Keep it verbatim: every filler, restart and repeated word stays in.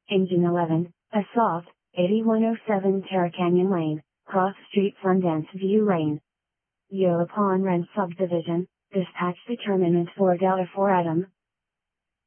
Engine eleven, Assault, eighty-one oh seven Terra Canyon Lane, Cross Street Sundance View Lane. Yo upon Rent Subdivision, dispatch determinant for Delta four Adam,